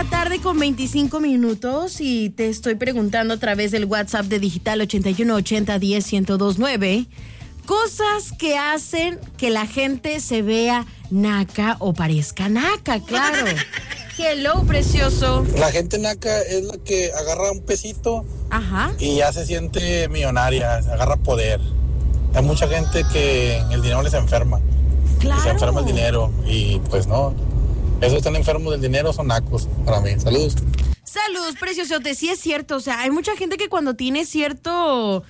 la tarde con 25 minutos y te estoy preguntando a través del WhatsApp de Digital 8180101029 cosas que hacen que la gente se vea naca o parezca naca, claro. Hello, precioso. La gente naca es la que agarra un pesito Ajá. y ya se siente millonaria, agarra poder. Hay mucha gente que el dinero les enferma. Claro. Se enferma el dinero y pues no. Esos que están enfermos del dinero son nacos para mí. Saludos. Saludos, preciosote. Sí es cierto, o sea, hay mucha gente que cuando tiene cierto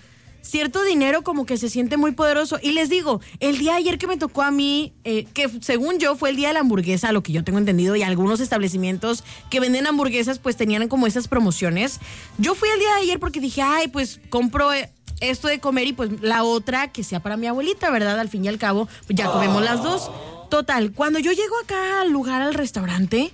dinero como que se siente muy poderoso. Y les digo, el día de ayer que me tocó a mí, que según yo fue el día de la hamburguesa, lo que yo tengo entendido, y algunos establecimientos que venden hamburguesas pues tenían como esas promociones. Yo fui el día de ayer porque dije, ay, pues compro esto de comer y pues la otra que sea para mi abuelita, ¿verdad? Al fin y al cabo, pues ya comemos las dos. Total, cuando yo llego acá al lugar, al restaurante,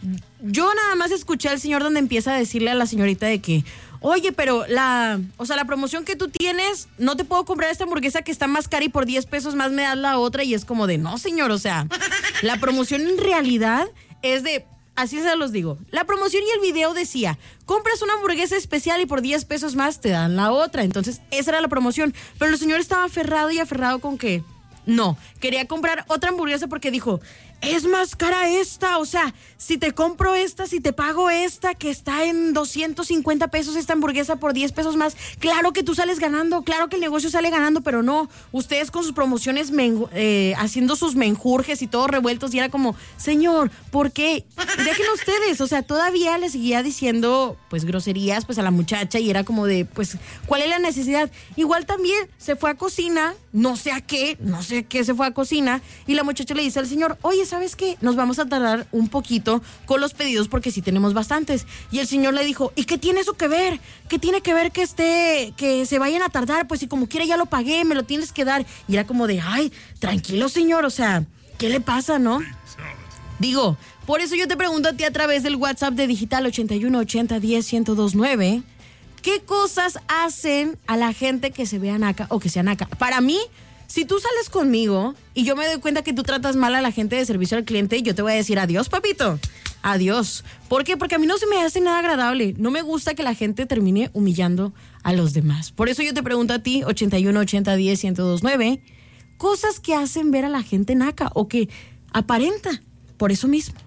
yo nada más escuché al señor donde empieza a decirle a la señorita de que, oye, pero la promoción que tú tienes, no te puedo comprar esta hamburguesa que está más cara y por 10 pesos más me das la otra. Y es como de, no, señor, o sea, la promoción en realidad es de, así se los digo, la promoción y el video decía, compras una hamburguesa especial y por 10 pesos más te dan la otra. Entonces, esa era la promoción. Pero el señor estaba aferrado con que no, quería comprar otra hamburguesa porque dijo, es más cara esta, o sea, si te compro esta, si te pago esta, que está en 250 pesos esta hamburguesa por 10 pesos más, claro que tú sales ganando, claro que el negocio sale ganando, pero no, ustedes con sus promociones haciendo sus menjurjes y todos revueltos, y era como, señor, ¿por qué? Dejen ustedes, o sea, todavía le seguía diciendo, pues, groserías, pues, a la muchacha, y era como de, pues, ¿cuál es la necesidad? Igual también se fue a cocina, no sé a qué se fue a cocina, y la muchacha le dice al señor, oye, ¿sabes qué? Nos vamos a tardar un poquito con los pedidos porque sí tenemos bastantes. Y el señor le dijo, ¿y qué tiene eso que ver? ¿Qué tiene que ver que se vayan a tardar? Pues si como quiera ya lo pagué, me lo tienes que dar. Y era como de, ay, tranquilo, señor, o sea, ¿qué le pasa, no? Digo, por eso yo te pregunto a ti a través del WhatsApp de Digital 8180101029, ¿qué cosas hacen a la gente que se vea naca o que sea naca? Para mí, si tú sales conmigo y yo me doy cuenta que tú tratas mal a la gente de servicio al cliente, yo te voy a decir adiós, papito. Adiós. ¿Por qué? Porque a mí no se me hace nada agradable. No me gusta que la gente termine humillando a los demás. Por eso yo te pregunto a ti, 8180101029, cosas que hacen ver a la gente naca o que aparenta por eso mismo.